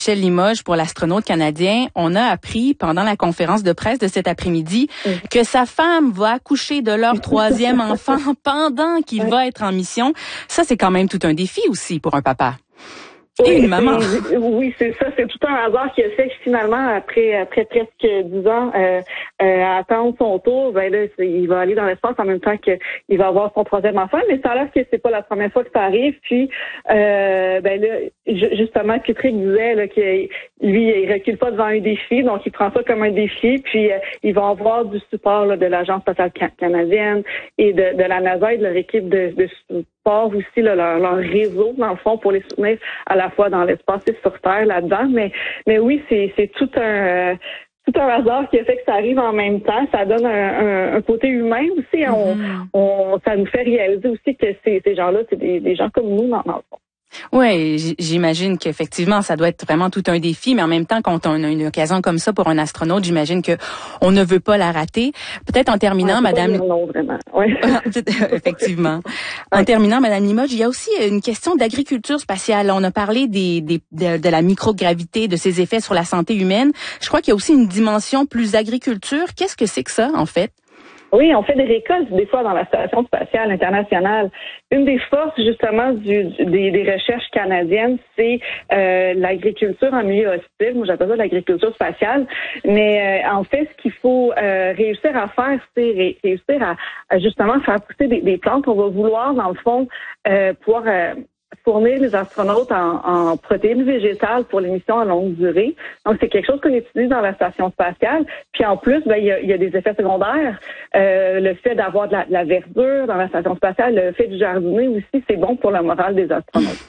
Michel Limoges, pour l'astronaute canadien, on a appris pendant la conférence de presse de cet après-midi que sa femme va accoucher de leur troisième enfant pendant qu'il va être en mission. Ça, c'est quand même tout un défi aussi pour un papa. Et une maman. Oui, c'est ça. C'est tout un hasard qui a fait que finalement, après presque 10 ans, à attendre son tour, ben là, il va aller dans l'espace en même temps qu'il va avoir son troisième enfant. Mais ça a l'air que c'est pas la première fois que ça arrive. Puis, ben là, justement, Patrick disait là, que lui, il recule pas devant un défi, donc il prend ça comme un défi. Puis, il va avoir du support là, de l'Agence spatiale canadienne et de la NASA et de leur équipe de support aussi, là, leur réseau, dans le fond, pour les soutenir à la fois dans l'espace et sur Terre là-dedans. Mais oui, c'est tout un hasard qui a fait que ça arrive en même temps. Ça donne un côté humain aussi. Ça nous fait réaliser aussi que ces gens-là, c'est des gens comme nous, dans le fond. Oui, j'imagine qu'effectivement, ça doit être vraiment tout un défi, mais en même temps, quand on a une occasion comme ça pour un astronaute, j'imagine que on ne veut pas la rater. Peut-être en terminant, Madame. Non, vraiment. Ouais. Effectivement. En terminant, Madame Limoges, il y a aussi une question d'agriculture spatiale. On a parlé de la microgravité, de ses effets sur la santé humaine. Je crois qu'il y a aussi une dimension plus agriculture. Qu'est-ce que c'est que ça, en fait? Oui, on fait des récoltes des fois dans la Station spatiale internationale. Une des forces justement des recherches canadiennes, c'est l'agriculture en milieu hostile. Moi, j'appelle ça l'agriculture spatiale. Mais en fait, ce qu'il faut réussir à faire, c'est réussir à justement faire pousser des plantes. On va vouloir, dans le fond, pouvoir fournir les astronautes en protéines végétales pour les missions à longue durée. Donc, c'est quelque chose qu'on utilise dans la station spatiale. Puis en plus, ben, il y a des effets secondaires. Le fait d'avoir de la verdure dans la station spatiale, le fait de jardiner aussi, c'est bon pour le moral des astronautes.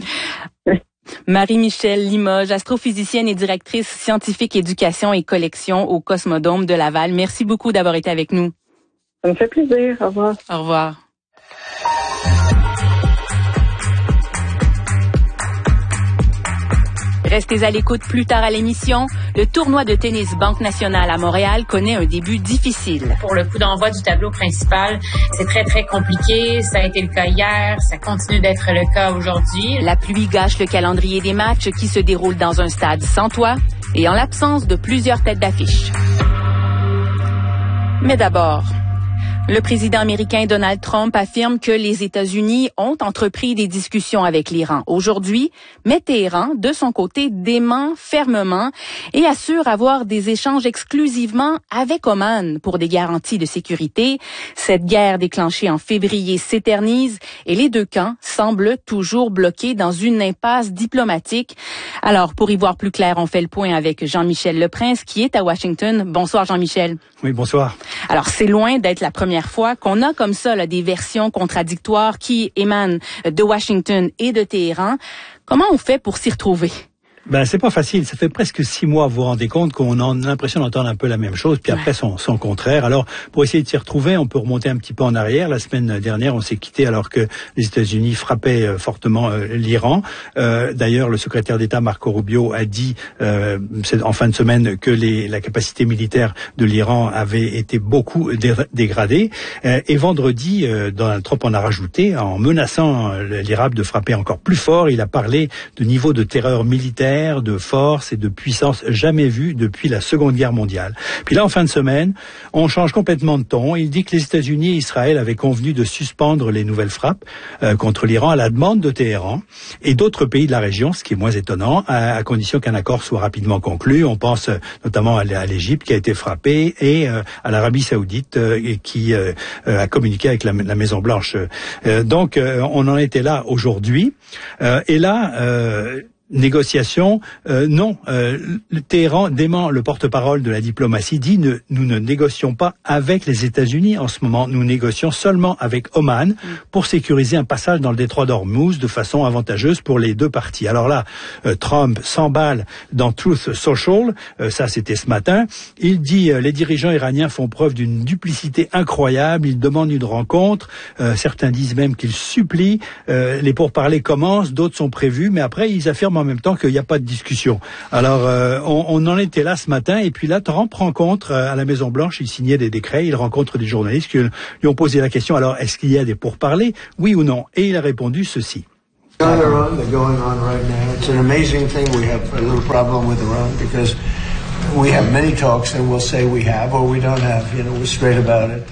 Marie-Michel Limoges, astrophysicienne et directrice scientifique éducation et collection au Cosmodome de Laval. Merci beaucoup d'avoir été avec nous. Ça me fait plaisir. Au revoir. Au revoir. Restez à l'écoute plus tard à l'émission. Le tournoi de tennis Banque Nationale à Montréal connaît un début difficile. Pour le coup d'envoi du tableau principal, c'est très, très compliqué. Ça a été le cas hier. Ça continue d'être le cas aujourd'hui. La pluie gâche le calendrier des matchs qui se déroulent dans un stade sans toit et en l'absence de plusieurs têtes d'affiche. Mais d'abord, le président américain Donald Trump affirme que les États-Unis ont entrepris des discussions avec l'Iran aujourd'hui, mais Téhéran, de son côté, dément fermement et assure avoir des échanges exclusivement avec Oman pour des garanties de sécurité. Cette guerre déclenchée en février s'éternise et les deux camps semblent toujours bloqués dans une impasse diplomatique. Alors, pour y voir plus clair, on fait le point avec Jean-Michel Leprince qui est à Washington. Bonsoir Jean-Michel. Oui, bonsoir. Alors, c'est loin d'être la première fois qu'on a comme ça là, des versions contradictoires qui émanent de Washington et de Téhéran. Comment on fait pour s'y retrouver? Ben, c'est pas facile. Ça fait presque 6 mois, vous vous rendez compte qu'on a l'impression d'entendre un peu la même chose, puis après son contraire. Alors, pour essayer de s'y retrouver, on peut remonter un petit peu en arrière. La semaine dernière, on s'est quitté alors que les États-Unis frappaient fortement l'Iran. D'ailleurs, le secrétaire d'État Marco Rubio a dit en fin de semaine que la capacité militaire de l'Iran avait été beaucoup dégradée. Et vendredi, Donald Trump en a rajouté en menaçant l'Iran de frapper encore plus fort. Il a parlé de niveau de terreur militaire, de force et de puissance jamais vue depuis la Seconde Guerre mondiale. Puis là, en fin de semaine, on change complètement de ton. Il dit que les États-Unis et Israël avaient convenu de suspendre les nouvelles frappes contre l'Iran à la demande de Téhéran et d'autres pays de la région, ce qui est moins étonnant, à condition qu'un accord soit rapidement conclu. On pense notamment à l'Égypte qui a été frappée et à l'Arabie Saoudite qui a communiqué avec la Maison-Blanche. Donc, on en était là aujourd'hui. Et là... Négociation, non. Le Téhéran dément, le porte-parole de la diplomatie, dit nous ne négocions pas avec les États-Unis en ce moment. Nous négocions seulement avec Oman pour sécuriser un passage dans le détroit d'Ormuz de façon avantageuse pour les deux parties. Alors là, Trump s'emballe dans Truth Social, ça c'était ce matin. Il dit les dirigeants iraniens font preuve d'une duplicité incroyable. Ils demandent une rencontre. Certains disent même qu'ils supplient. Les pourparlers commencent, d'autres sont prévus, mais après ils affirment en même temps qu'il n'y a pas de discussion. Alors, on en était là ce matin, et puis là, Trump rencontre à la Maison-Blanche, il signait des décrets, il rencontre des journalistes qui lui ont posé la question, alors, est-ce qu'il y a des pourparlers, oui ou non? Et il a répondu ceci. On Iran, they're going on right now. It's an amazing thing. We have a little problem with Iran because we have many talks and we'll say we have or we don't have. You know, we're straight about it.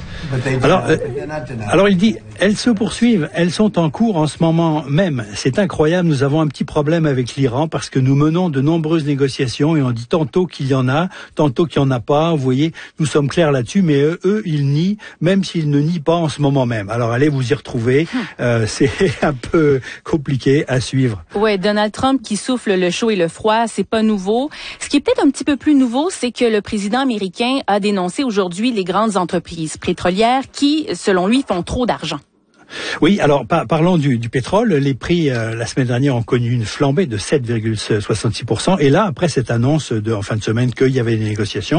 Alors il dit, elles se poursuivent, elles sont en cours en ce moment même. C'est incroyable, nous avons un petit problème avec l'Iran parce que nous menons de nombreuses négociations et on dit tantôt qu'il y en a, tantôt qu'il n'y en a pas. Vous voyez, nous sommes clairs là-dessus, mais eux, ils nient, même s'ils ne nient pas en ce moment même. Alors allez vous y retrouver, c'est un peu compliqué à suivre. Ouais, Donald Trump qui souffle le chaud et le froid, c'est pas nouveau. Ce qui est peut-être un petit peu plus nouveau, c'est que le président américain a dénoncé aujourd'hui les grandes entreprises pétrolières qui, selon lui, font trop d'argent. Oui, alors parlons du pétrole. Les prix la semaine dernière ont connu une flambée de 7,66%. Et là, après cette annonce en fin de semaine qu'il y avait des négociations,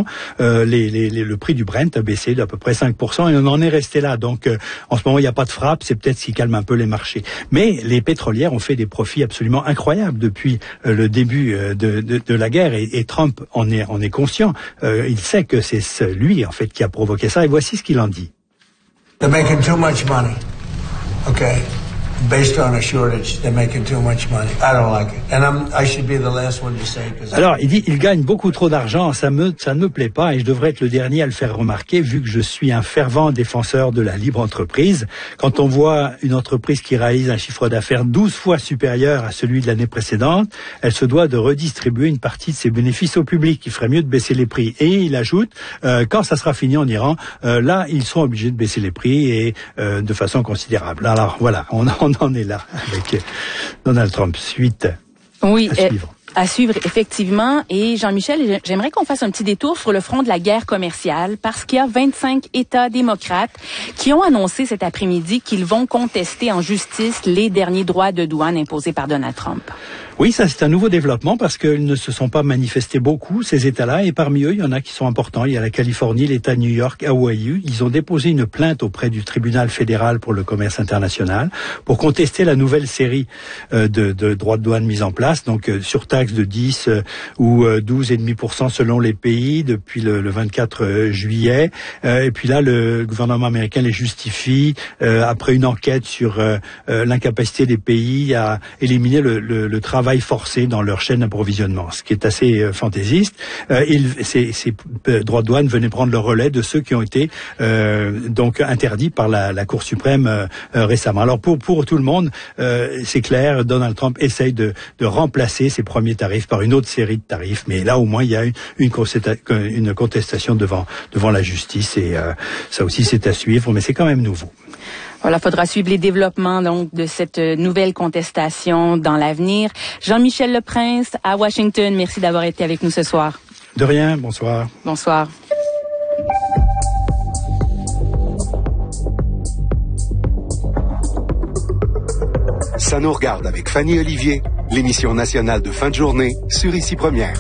le prix du Brent a baissé d'à peu près 5% et on en est resté là. Donc en ce moment, il n'y a pas de frappe. C'est peut-être ce qui calme un peu les marchés. Mais les pétrolières ont fait des profits absolument incroyables depuis le début de la guerre. Et Trump en est conscient. Il sait que c'est lui en fait qui a provoqué ça. Et voici ce qu'il en dit. They're making too much money. Okay. Based on a shortage, they're making too much money. I don't like it. And I should be the last one to say. Alors, il dit, il gagne beaucoup trop d'argent, ça ne me plaît pas et je devrais être le dernier à le faire remarquer vu que je suis un fervent défenseur de la libre entreprise. Quand on voit une entreprise qui réalise un chiffre d'affaires 12 fois supérieur à celui de l'année précédente, elle se doit de redistribuer une partie de ses bénéfices au public. Il ferait mieux de baisser les prix. Et il ajoute, quand ça sera fini en Iran, là, ils seront obligés de baisser les prix et de façon considérable. Alors, voilà, on en est là avec Donald Trump. Suite oui, à suivre. À suivre, effectivement. Et Jean-Michel, j'aimerais qu'on fasse un petit détour sur le front de la guerre commerciale parce qu'il y a 25 États démocrates qui ont annoncé cet après-midi qu'ils vont contester en justice les derniers droits de douane imposés par Donald Trump. Oui, ça c'est un nouveau développement parce qu'ils ne se sont pas manifestés beaucoup, ces États-là, et parmi eux, il y en a qui sont importants. Il y a la Californie, l'État de New York, Hawaï. Ils ont déposé une plainte auprès du tribunal fédéral pour le commerce international pour contester la nouvelle série de droits de douane mis en place, donc surtaxe de 10 ou 12,5% selon les pays depuis le 24 juillet. Et puis là, le gouvernement américain les justifie après une enquête sur l'incapacité des pays à éliminer le travail forcé dans leur chaîne d'approvisionnement, ce qui est assez fantaisiste. Ces droits de douane venaient prendre le relais de ceux qui ont été donc interdits par la Cour suprême récemment. Alors pour tout le monde, c'est clair, Donald Trump essaye de remplacer ses premiers tarifs par une autre série de tarifs, mais là au moins il y a une contestation devant la justice et ça aussi c'est à suivre, mais c'est quand même nouveau. Voilà, faudra suivre les développements donc de cette nouvelle contestation dans l'avenir. Jean-Michel Leprince à Washington, merci d'avoir été avec nous ce soir. De rien, bonsoir. Bonsoir. Ça nous regarde avec Fanny Olivier, l'émission nationale de fin de journée sur Ici Première.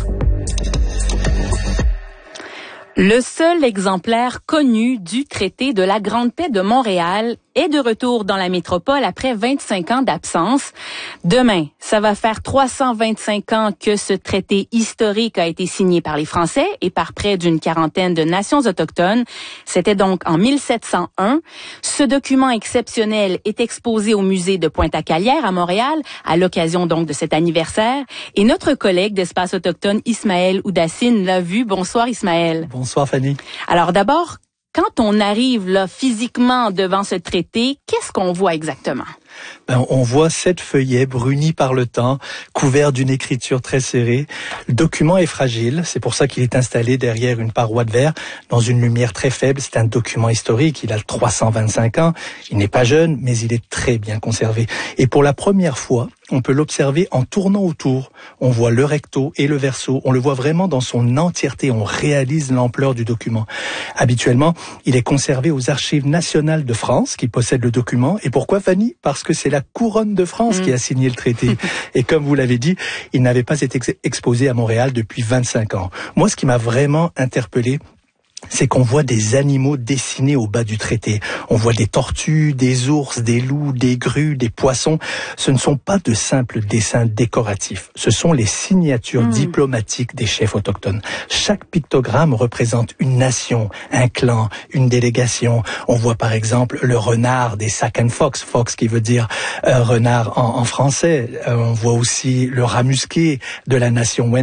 Le seul exemplaire connu du traité de la Grande Paix de Montréal est de retour dans la métropole après 25 ans d'absence. Demain, ça va faire 325 ans que ce traité historique a été signé par les Français et par près d'une quarantaine de nations autochtones. C'était donc en 1701. Ce document exceptionnel est exposé au musée de Pointe-à-Calière à Montréal à l'occasion donc de cet anniversaire. Et notre collègue d'Espace autochtone, Ismaël Oudassine, l'a vu. Bonsoir Ismaël. Bonsoir Fanny. Alors d'abord, quand on arrive là physiquement devant ce traité, qu'est-ce qu'on voit exactement? On voit 7 feuillets brunis par le temps, couverts d'une écriture très serrée. Le document est fragile, c'est pour ça qu'il est installé derrière une paroi de verre, dans une lumière très faible. C'est un document historique, il a 325 ans, il n'est pas jeune, mais il est très bien conservé. Et pour la première fois, on peut l'observer en tournant autour. On voit le recto et le verso, on le voit vraiment dans son entièreté, on réalise l'ampleur du document. Habituellement, il est conservé aux Archives nationales de France, qui possèdent le document. Et pourquoi, Fanny? Parce que c'est la couronne de France qui a signé le traité. Et comme vous l'avez dit, il n'avait pas été exposé à Montréal depuis 25 ans. Moi, ce qui m'a vraiment interpellé, c'est qu'on voit des animaux dessinés au bas du traité. On voit des tortues, des ours, des loups, des grues, des poissons. Ce ne sont pas de simples dessins décoratifs. Ce sont les signatures diplomatiques des chefs autochtones. Chaque pictogramme représente une nation, un clan, une délégation. On voit par exemple le renard des Sac and Fox, fox qui veut dire renard en français. On voit aussi le rat musqué de la nation